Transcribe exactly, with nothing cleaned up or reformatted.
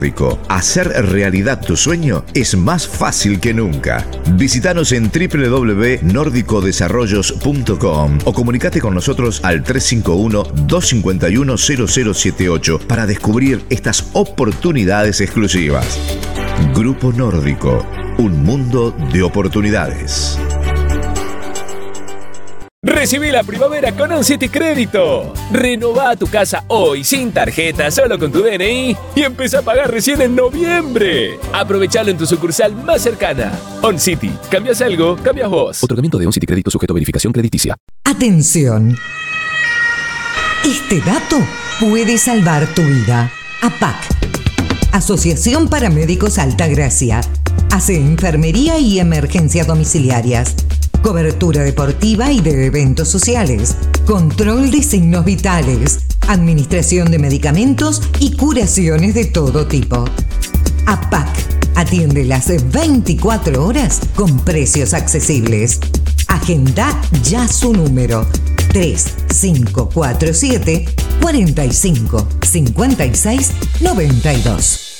Hacer realidad tu sueño es más fácil que nunca. Visítanos en doble u doble u doble u punto nórdico desarrollos punto com o comunicate con nosotros al tres cinco uno, dos cinco uno, cero cero siete ocho para descubrir estas oportunidades exclusivas. Grupo Nórdico, un mundo de oportunidades. Recibí la primavera con OnCity Crédito. Renová tu casa hoy sin tarjeta, solo con tu D N I y empezá a pagar recién en noviembre. Aprovechalo en tu sucursal más cercana. OnCity. ¿Cambias algo? Cambias vos. Otorgamiento de OnCity Crédito sujeto a verificación crediticia. Atención. Este dato puede salvar tu vida. A P A C, Asociación Paramédicos Altagracia, hace enfermería y emergencias domiciliarias, cobertura deportiva y de eventos sociales, control de signos vitales, administración de medicamentos y curaciones de todo tipo. A P A C atiende las veinticuatro horas con precios accesibles. Agenda ya su número tres cinco cuatro siete, cuatro cinco, cinco seis nueve dos.